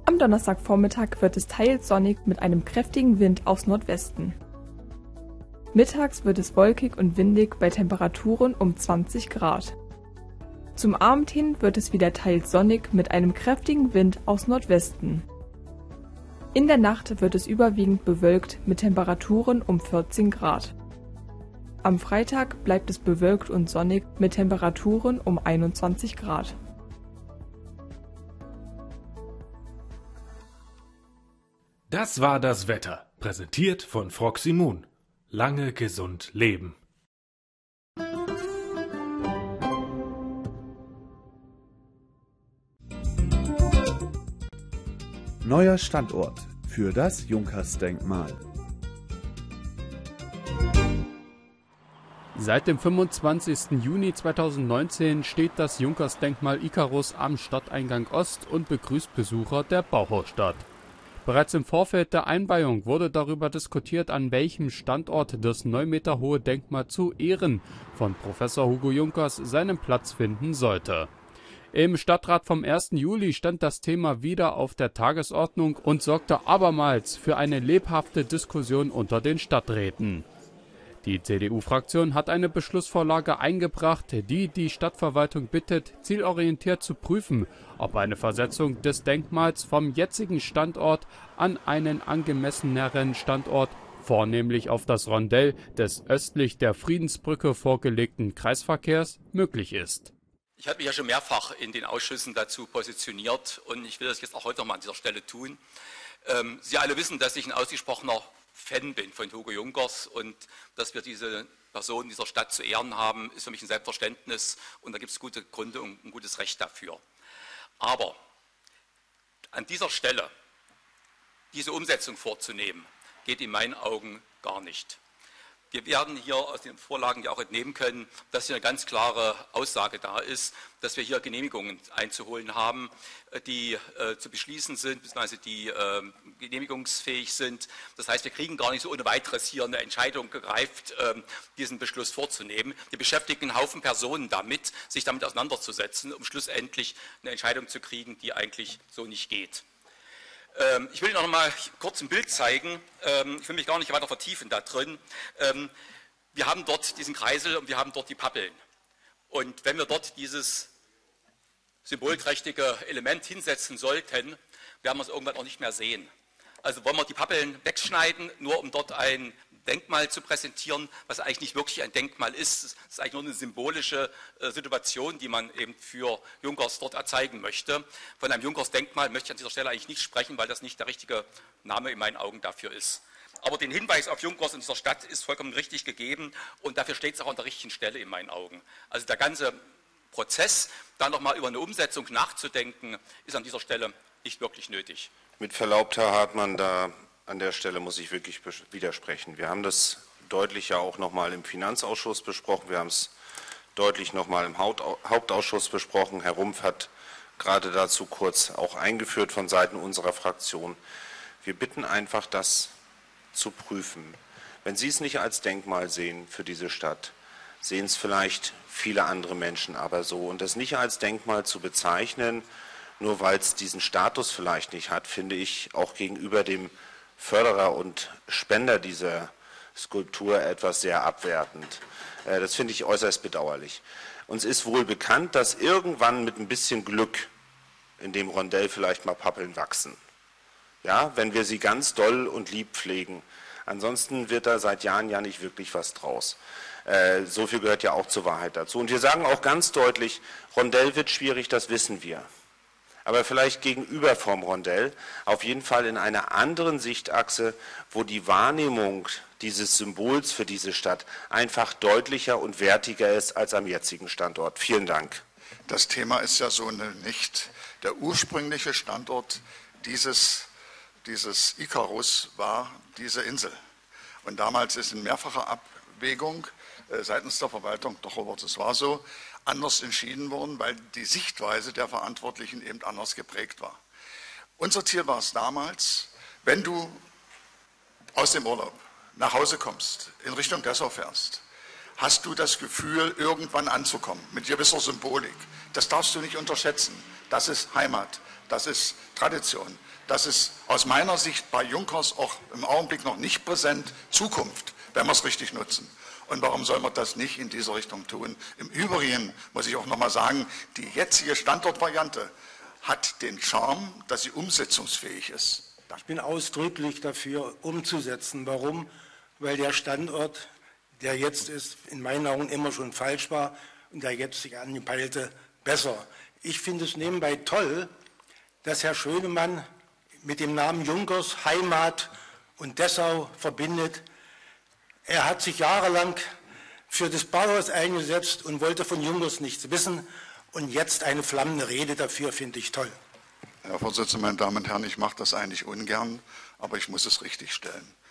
Am Donnerstagvormittag wird es teils sonnig mit einem kräftigen Wind aus Nordwesten. Mittags wird es wolkig und windig bei Temperaturen um 20 Grad. Zum Abend hin wird es wieder teils sonnig mit einem kräftigen Wind aus Nordwesten. In der Nacht wird es überwiegend bewölkt mit Temperaturen um 14 Grad. Am Freitag bleibt es bewölkt und sonnig mit Temperaturen um 21 Grad. Das war das Wetter, präsentiert von Froximun. Lange gesund leben. Neuer Standort für das Junkers-Denkmal. Seit dem 25. Juni 2019 steht das Junkers-Denkmal Ikarus am Stadteingang Ost und begrüßt Besucher der Bauhausstadt. Bereits im Vorfeld der Einweihung wurde darüber diskutiert, an welchem Standort das 9 Meter hohe Denkmal zu Ehren von Professor Hugo Junkers seinen Platz finden sollte. Im Stadtrat vom 1. Juli stand das Thema wieder auf der Tagesordnung und sorgte abermals für eine lebhafte Diskussion unter den Stadträten. Die CDU-Fraktion hat eine Beschlussvorlage eingebracht, die die Stadtverwaltung bittet, zielorientiert zu prüfen, ob eine Versetzung des Denkmals vom jetzigen Standort an einen angemesseneren Standort, vornehmlich auf das Rondell des östlich der Friedensbrücke vorgelegten Kreisverkehrs, möglich ist. Ich habe mich ja schon mehrfach in den Ausschüssen dazu positioniert und ich will das jetzt auch heute nochmal an dieser Stelle tun. Sie alle wissen, dass ich ein ausgesprochener Fan bin von Hugo Junkers und dass wir diese Person dieser Stadt zu ehren haben, ist für mich ein Selbstverständnis und da gibt es gute Gründe und ein gutes Recht dafür. Aber an dieser Stelle diese Umsetzung vorzunehmen, geht in meinen Augen gar nicht. Wir werden hier aus den Vorlagen ja auch entnehmen können, dass hier eine ganz klare Aussage da ist, dass wir hier Genehmigungen einzuholen haben, die zu beschließen sind, beziehungsweise die genehmigungsfähig sind. Das heißt, wir kriegen gar nicht so ohne weiteres hier eine Entscheidung gereift, diesen Beschluss vorzunehmen. Wir beschäftigen einen Haufen Personen damit, sich damit auseinanderzusetzen, um schlussendlich eine Entscheidung zu kriegen, die eigentlich so nicht geht. Ich will Ihnen noch mal kurz ein Bild zeigen. Ich will mich gar nicht weiter vertiefen da drin. Wir haben dort diesen Kreisel und wir haben dort die Pappeln. Und wenn wir dort dieses symbolträchtige Element hinsetzen sollten, werden wir es irgendwann auch nicht mehr sehen. Also wollen wir die Pappeln wegschneiden, nur um dort ein Denkmal zu präsentieren, was eigentlich nicht wirklich ein Denkmal ist. Es ist eigentlich nur eine symbolische Situation, die man eben für Junkers dort erzeigen möchte. Von einem Junkers-Denkmal möchte ich an dieser Stelle eigentlich nicht sprechen, weil das nicht der richtige Name in meinen Augen dafür ist. Aber den Hinweis auf Junkers in dieser Stadt ist vollkommen richtig gegeben und dafür steht es auch an der richtigen Stelle in meinen Augen. Also der ganze Prozess, da nochmal über eine Umsetzung nachzudenken, ist an dieser Stelle nicht wirklich nötig. Mit Verlaub, Herr Hartmann, da an der Stelle muss ich wirklich widersprechen. Wir haben das deutlich ja auch nochmal im Finanzausschuss besprochen. Wir haben es deutlich nochmal im Hauptausschuss besprochen. Herr Rumpf hat gerade dazu kurz auch eingeführt von Seiten unserer Fraktion. Wir bitten einfach, das zu prüfen. Wenn Sie es nicht als Denkmal sehen für diese Stadt, sehen es vielleicht viele andere Menschen aber so. Und das nicht als Denkmal zu bezeichnen, nur weil es diesen Status vielleicht nicht hat, finde ich auch gegenüber dem Förderer und Spender dieser Skulptur etwas sehr abwertend. Das finde ich äußerst bedauerlich. Uns ist wohl bekannt, dass irgendwann mit ein bisschen Glück in dem Rondell vielleicht mal Pappeln wachsen. Ja, wenn wir sie ganz doll und lieb pflegen. Ansonsten wird da seit Jahren ja nicht wirklich was draus. So viel gehört ja auch zur Wahrheit dazu. Und wir sagen auch ganz deutlich, Rondell wird schwierig, das wissen wir. Aber vielleicht gegenüber vom Rondell, auf jeden Fall in einer anderen Sichtachse, wo die Wahrnehmung dieses Symbols für diese Stadt einfach deutlicher und wertiger ist als am jetzigen Standort. Vielen Dank. Das Thema ist ja so nicht. Der ursprüngliche Standort dieses Ikarus war diese Insel. Und damals ist in mehrfacher Abwägung seitens der Verwaltung, doch Robert, es war so, anders entschieden worden, weil die Sichtweise der Verantwortlichen eben anders geprägt war. Unser Ziel war es damals, wenn du aus dem Urlaub nach Hause kommst, in Richtung Dessau fährst, hast du das Gefühl, irgendwann anzukommen, mit gewisser Symbolik. Das darfst du nicht unterschätzen. Das ist Heimat, das ist Tradition, das ist aus meiner Sicht bei Junkers auch im Augenblick noch nicht präsent, Zukunft, wenn wir es richtig nutzen. Und warum soll man das nicht in diese Richtung tun? Im Übrigen muss ich auch noch mal sagen, die jetzige Standortvariante hat den Charme, dass sie umsetzungsfähig ist. Ich bin ausdrücklich dafür, umzusetzen. Warum? Weil der Standort, der jetzt ist, in meinen Augen immer schon falsch war und der jetzt sich anpeilte, besser. Ich finde es nebenbei toll, dass Herr Schönemann mit dem Namen Junkers Heimat und Dessau verbindet. Er hat sich jahrelang für das Bauhaus eingesetzt und wollte von Junkers nichts wissen. Und jetzt eine flammende Rede dafür, finde ich toll. Herr Vorsitzender, meine Damen und Herren, ich mache das eigentlich ungern, aber ich muss es richtig stellen.